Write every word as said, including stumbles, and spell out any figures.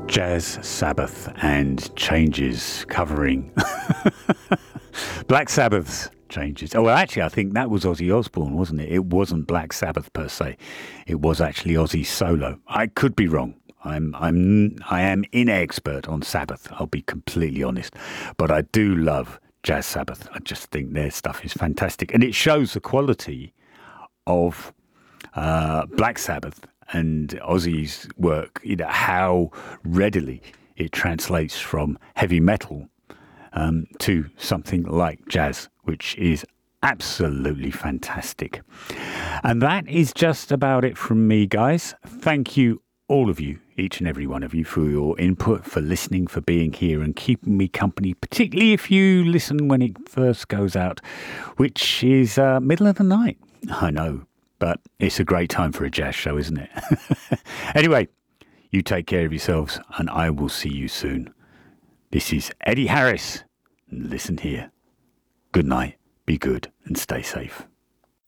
Jazz Sabbath and Changes, covering Black Sabbath's Changes. Oh, well, actually, I think that was Ozzy Osbourne, wasn't it? It wasn't Black Sabbath per se. It was actually Ozzy solo. I could be wrong. I'm I'm I am inexpert on Sabbath. I'll be completely honest, but I do love Jazz Sabbath. I just think their stuff is fantastic, and it shows the quality of uh, Black Sabbath and Ozzy's work. You know how readily it translates from heavy metal um, to something like jazz, which is absolutely fantastic. And that is just about it from me, guys. Thank you, all of you, each and every one of you, for your input, for listening, for being here and keeping me company, particularly if you listen when it first goes out, which is uh, middle of the night. I know, but it's a great time for a jazz show, isn't it? Anyway, you take care of yourselves, and I will see you soon. This is Eddie Harris. Listen here. Good night, be good, and stay safe.